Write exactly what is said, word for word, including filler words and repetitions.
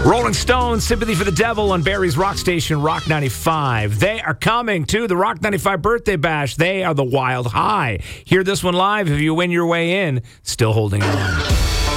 Rolling Stones, Sympathy for the Devil on Barry's Rock Station, Rock ninety-five. They are coming to the Rock ninety-five Birthday Bash. They are the Wild High. Hear this one live if you win your way in. Still holding on.